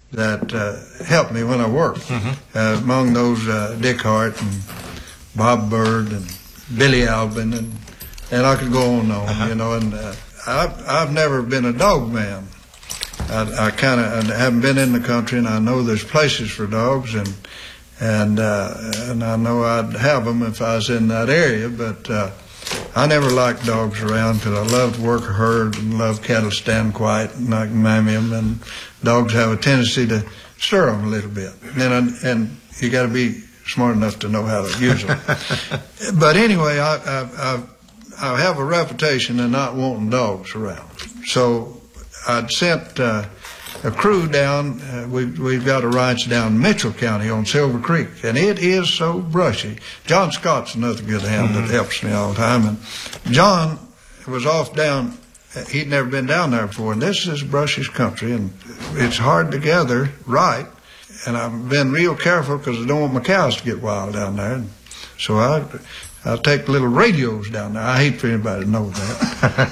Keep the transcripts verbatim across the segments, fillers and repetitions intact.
that uh, helped me when I worked. Mm-hmm. uh, among those, uh, Dick Hart and Bob Bird and Billy Albin, and and I could go on and on, uh-huh. you know. And uh, I've I've never been a dog man. I, I kind of haven't been in the country, and I know there's places for dogs, and and uh, and I know I'd have them if I was in that area, but uh, I never liked dogs around because I love to work a herd and love cattle stand quiet and I can mammy them, and dogs have a tendency to stir them a little bit, and and you got to be smart enough to know how to use them. But anyway, I, I I I have a reputation of not wanting dogs around, so I'd sent uh, a crew down. Uh, we've, we've got a ranch down in Mitchell County on Silver Creek, and it is so brushy. John Scott's another good hound mm-hmm. that helps me all the time. And John was off down, he'd never been down there before, and this is brushy country, and it's hard to gather right. And I've been real careful because I don't want my cows to get wild down there. And so I... I'll take little radios down there. I hate for anybody to know that.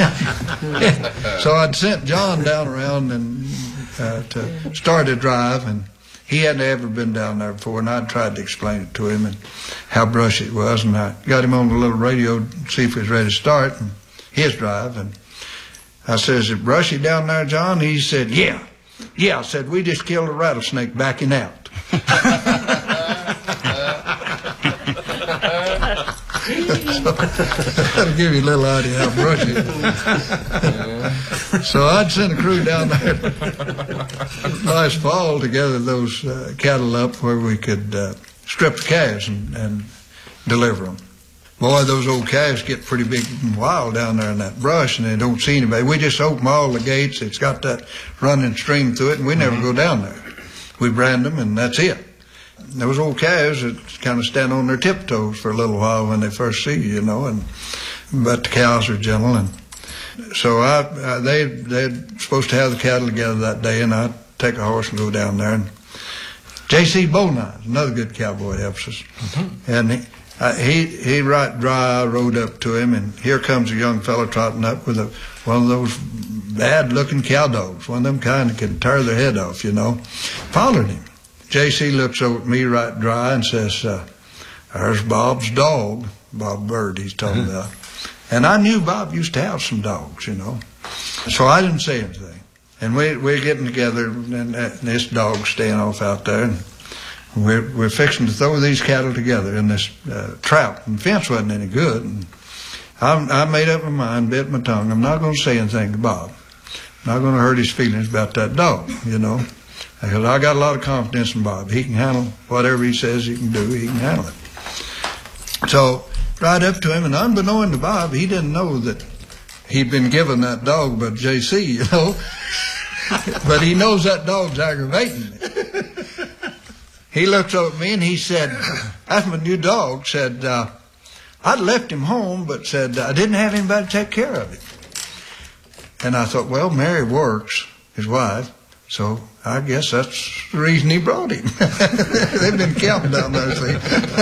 So I'd sent John down around and uh, to start a drive, and he hadn't ever been down there before, and I'd tried to explain it to him and how brushy it was, and I got him on the little radio to see if he was ready to start and his drive, and I said, "Is it brushy down there, John?" He said, "Yeah. Yeah," I said, "we just killed a rattlesnake backing out." So, that'll give you a little idea how brushy it is. So I'd send a crew down there last fall to gather those uh, cattle up where we could uh, strip the calves and, and deliver them. Boy, those old calves get pretty big and wild down there in that brush, and they don't see anybody. We just open all the gates. It's got that running stream through it, and we never mm-hmm. go down there. We brand them, and that's it. Those old calves that kind of stand on their tiptoes for a little while when they first see you, you know, and but the cows are gentle, and so I, I they they're supposed to have the cattle together that day, and I'd take a horse and go down there. And J C Bowline, another good cowboy, helps us, mm-hmm. and he, uh, he he right dry. I rode up to him, and here comes a young fellow trotting up with a one of those bad-looking cow dogs, one of them kind that can tear their head off, you know. Followed him. J C looks over at me right dry and says, uh, "There's Bob's dog," Bob Bird he's talking mm-hmm. about. And I knew Bob used to have some dogs, you know. So I didn't say anything. And we, we're getting together, and, and this dog's staying off out there, and we're, we're fixing to throw these cattle together in this uh, trap. And the fence wasn't any good. And I, I made up my mind, bit my tongue. I'm not going to say anything to Bob. I'm not going to hurt his feelings about that dog, you know. Because I got a lot of confidence in Bob. He can handle whatever he says he can do. He can handle it. So, right up to him, and unbeknown to Bob, he didn't know that he'd been given that dog by J C, you know. But he knows that dog's aggravating me. He looks over at me and he said, "That's my new dog." Said, uh, "I'd left him home, but said, I didn't have anybody to take care of him." And I thought, well, Mary works, his wife. So I guess that's the reason he brought him. They've been counting down there, see.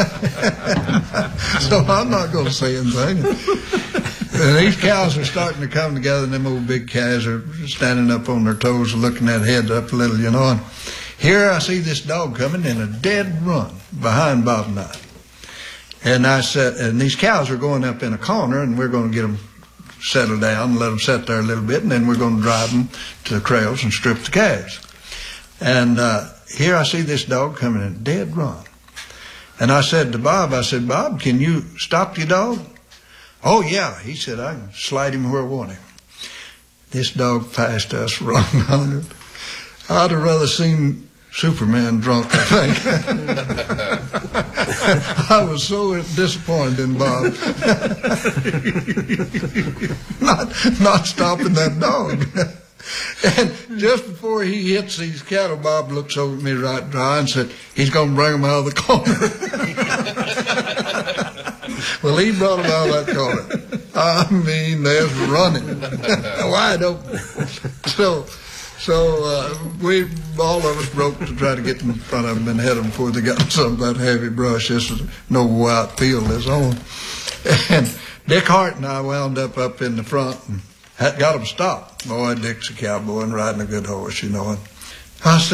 So I'm not going to say anything. And these cows are starting to come together, and them old big calves are standing up on their toes and looking that head up a little, you know. And here I see this dog coming in a dead run behind Bob and I. And I said, and these cows are going up in a corner, and we're going to get them settle down and let them sit there a little bit, and then we're going to drive them to the trails and strip the calves. And uh, here I see this dog coming in a dead run. And I said to Bob, I said, "Bob, can you stop your dog?" "Oh, yeah." He said, "I can slide him where I want him." This dog passed us wrong on it. I'd have rather seen Superman drunk, I think. I was so disappointed in Bob. not, not stopping that dog. And just before he hits these cattle, Bob looks over at me right dry and said, he's going to bring them out of the corner. Well, he brought them out of that corner. I mean, they're running. Wide open. So... So uh, we, all of us broke to try to get in front of them and head them before they got some of that heavy brush. This is no white field that's on. And Dick Hart and I wound up up in the front and had, got them stopped. Boy, Dick's a cowboy and riding a good horse, you know. And I said,